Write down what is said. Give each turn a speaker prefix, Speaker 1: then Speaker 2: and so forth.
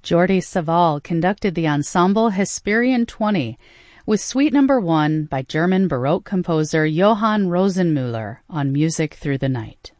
Speaker 1: Jordi Savall conducted the ensemble Hesperian 20 with Suite No. 1 by German Baroque composer Johann Rosenmüller on Music Through the Night.